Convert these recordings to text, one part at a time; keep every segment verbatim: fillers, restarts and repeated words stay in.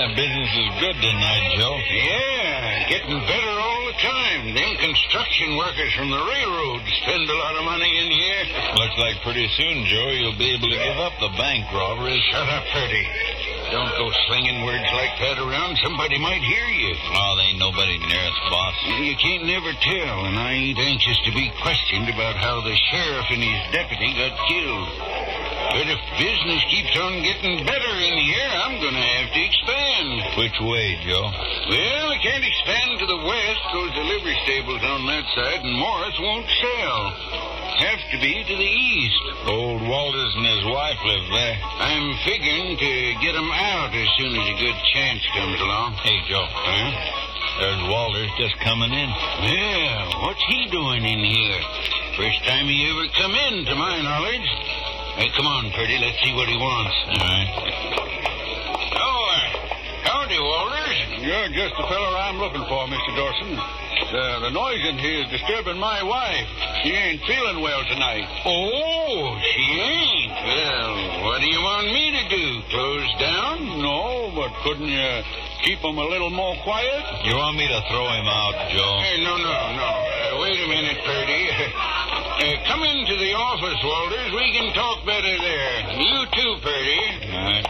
business is good tonight, Joe. Yeah, getting better all the time. Them construction workers from the railroad spend a lot of money in here. Looks like pretty soon, Joe, you'll be able to give up the bank robberies. Shut up, Purdy. Don't go slinging words like that around. Somebody might hear you. Oh, there ain't nobody near us, boss. You can't never tell, and I ain't anxious to be questioned about how the sheriff and his deputy got killed. But if business keeps on getting better in here, I'm going to have to expand. Which way, Joe? Well, I can't expand to the west because the livery stable's on that side, and Morris won't sell. Have to be to the east. Old Walters and his wife live there. I'm figuring to get 'em out as soon as a good chance comes along. Hey, Joe. Huh? There's Walters just coming in. Yeah, what's he doing in here? First time he ever come in, to my knowledge. Hey, come on, Purdy. Let's see what he wants. All right. Oh, uh, howdy, Walters. You're just the fellow I'm looking for, Mister Dawson. Uh, the noise in here is disturbing my wife. She ain't feeling well tonight. Oh, she ain't. Well, what do you want me to do? Close down? No, but couldn't you keep him a little more quiet? You want me to throw him out, Joe? Hey, no, no, no. Uh, wait a minute, Purdy. Uh, come into the office, Walters. We can talk better there. You too, Purdy. All right.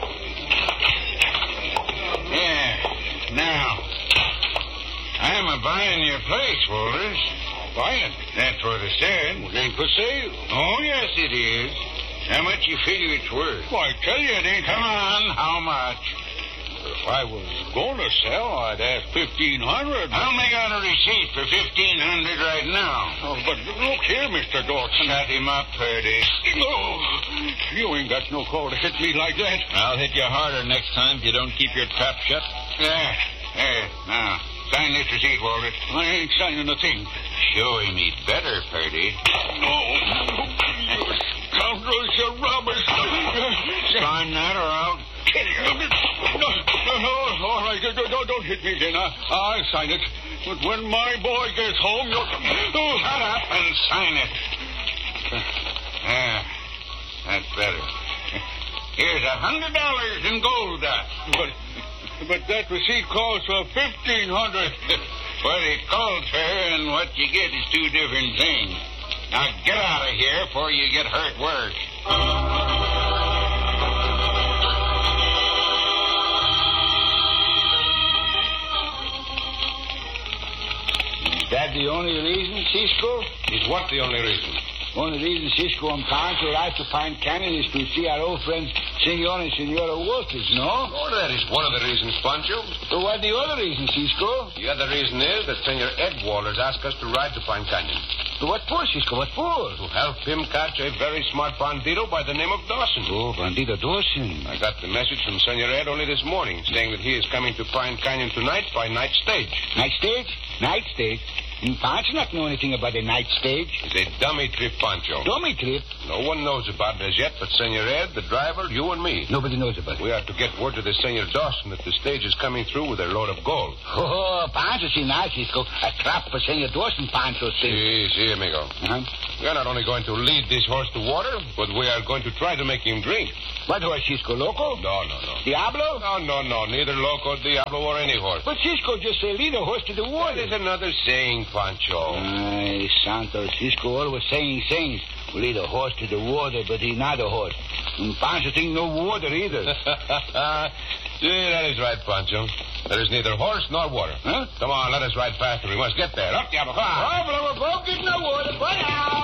Yeah. Now, I'm a buying your place, Walters. Buying? That's what I said. It ain't for sale. Oh, yes, it is. How much you figure it's worth? Why, I tell you it ain't. Come on, how much? If I was going to sell, I'd ask fifteen hundred. I'll make out a receipt for fifteen hundred right now. Oh, but look here, Mister Dawson. Shut him up, Purdy. No, you ain't got no call to hit me like that. I'll hit you harder next time if you don't keep your trap shut. There, there, now. Sign this receipt, Walters. I ain't signing a thing. Show him he's better, Purdy. No, you scoundrels, you robbers. Sign that or I'll kill you. No, no, no, all right, don't, don't, don't hit me then. I, I'll sign it. But when my boy gets home, you'll... Oh, shut up and sign it. Yeah, that's better. Here's a hundred dollars in gold dust. But... But that receipt calls for fifteen hundred. What it calls for and what you get is two different things. Now get out of here before you get hurt worse. Is that the only reason, Cisco? Is what the only reason? Only reason, Cisco, I'm trying to arrive to Pine Canyon is to see our old friends, Senor and Senora Walters, no? Oh, that is one of the reasons, Pancho. So what the other reason, Cisco? The other reason is that Senor Ed Walters asked us to ride to Pine Canyon. So what for, Cisco? What for? To help him catch a very smart bandito by the name of Dawson. Oh, Bandito Dawson. I got the message from Senor Ed only this morning, saying that he is coming to Pine Canyon tonight by night stage. Night stage? Night stage? You Pancho not know anything about a night stage. It's a dummy trip, Pancho. Dummy trip? No one knows about it as yet but Senor Ed, the driver, you and me. Nobody knows about it. We are to get word to the Senor Dawson that the stage is coming through with a load of gold. Oh, Pancho, see now, Cisco. A trap for Senor Dawson, Pancho, see. Si, si, amigo. Uh-huh. We are not only going to lead this horse to water, but we are going to try to make him drink. What horse, Cisco? Loco? No, no, no. Diablo? No, no, no. Neither Loco, Diablo, or any horse. But Cisco just say lead a horse to the water. That is another saying, Pancho. Ay, Santo, Cisco always saying things. We lead a horse to the water, but he's not a horse. And Pancho think no water either. See, that is right, Pancho. There is neither horse nor water. Huh? Come on, let us ride faster. We must get there. Up, Diablo. Come on. Oh, but we're both getting no water. Put out.